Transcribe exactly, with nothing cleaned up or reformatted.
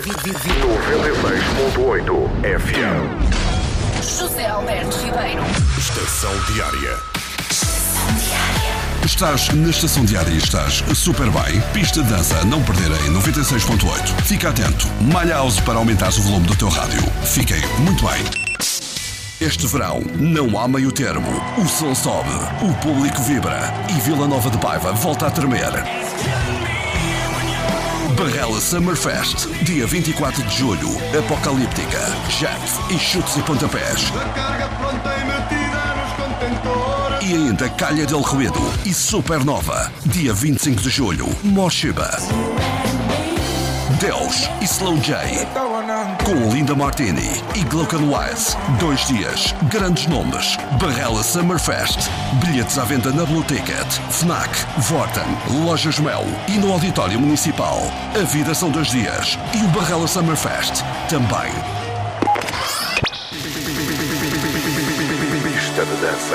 noventa e seis ponto oito F M. José Alberto Ribeiro. Estação Diária. Estás na Estação Diária e estás super bem. Pista de dança a não perder em noventa e seis ponto oito. Fica atento. Malha House para aumentares o volume do teu rádio. Fiquem muito bem. Este verão não há meio termo. O som sobe, o público vibra e Vila Nova de Paiva volta a tremer. Barrela Summerfest, dia vinte e quatro de julho, Apocalíptica, Jet e chutes e pontapés. E ainda Calha del Ruedo e Supernova, dia vinte e cinco de julho, Moshiba. Deus e Slow J, com Linda Martini e Glaucan Wise. Dois dias, grandes nomes. Barrela Summerfest. Bilhetes à venda na Blue Ticket, Fnac, Vorten, Lojas Mel e no Auditório Municipal. A vida são dois dias e o Barrela Summerfest também. Pista de dança.